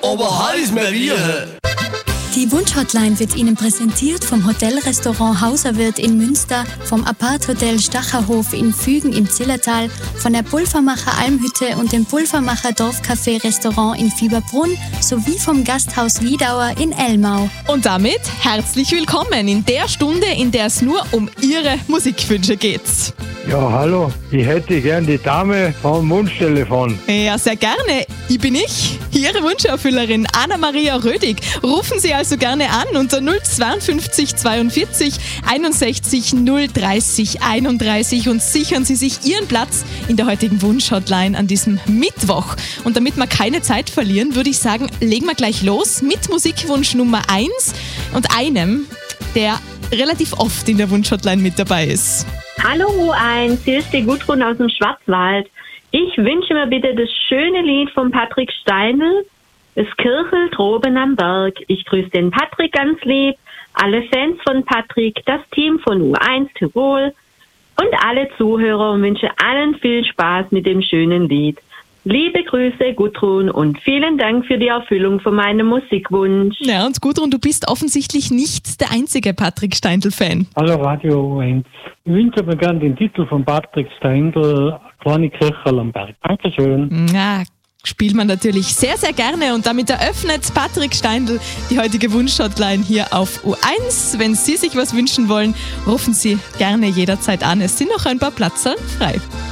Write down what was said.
aber heiß Maria. Die Wunschhotline wird Ihnen präsentiert vom Hotelrestaurant Hauserwirt in Münster, vom Apart-Hotel Stacherhof in Fügen im Zillertal, von der Pulvermacher Almhütte und dem Pulvermacher Dorfcafé-Restaurant in Fieberbrunn sowie vom Gasthaus Wiedauer in Elmau. Und damit herzlich willkommen in der Stunde, in der es nur um Ihre Musikwünsche geht. Ja, hallo, ich hätte gern die Dame vom Wunschtelefon. Ja, sehr gerne. Ich bin Ihre Wunscherfüllerin Anna-Maria Rödig. Rufen Sie also gerne an unter 052 42 61 030 31 und sichern Sie sich Ihren Platz in der heutigen Wunschhotline an diesem Mittwoch. Und damit wir keine Zeit verlieren, würde ich sagen, legen wir gleich los mit Musikwunsch Nummer 1 und einem, der relativ oft in der Wunschhotline mit dabei ist. Hallo U1, hier ist die Gudrun aus dem Schwarzwald. Ich wünsche mir bitte das schöne Lied von Patrick Steindl, Es kirchelt droben am Berg. Ich grüße den Patrick ganz lieb, alle Fans von Patrick, das Team von U1 Tirol und alle Zuhörer und wünsche allen viel Spaß mit dem schönen Lied. Liebe Grüße, Gudrun, und vielen Dank für die Erfüllung von meinem Musikwunsch. Ja, und Gudrun, du bist offensichtlich nicht der einzige Patrick Steindl-Fan. Hallo Radio 1. Ich wünsche mir gerne den Titel von Patrick Steindl, Kleine Kirche am Berg. Dankeschön. Ja, spielt man natürlich sehr, sehr gerne, und damit eröffnet Patrick Steindl die heutige Wunschhotline hier auf U1. Wenn Sie sich was wünschen wollen, rufen Sie gerne jederzeit an. Es sind noch ein paar Plätze frei.